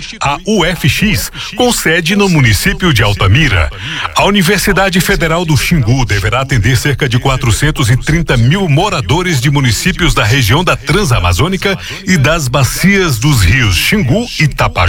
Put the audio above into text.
a UFX, com sede no município de Altamira. A Universidade Federal do Xingu deverá atender cerca de 430 mil moradores de municípios da região da Transamazônica e das bacias dos rios Xingu e Tapajós.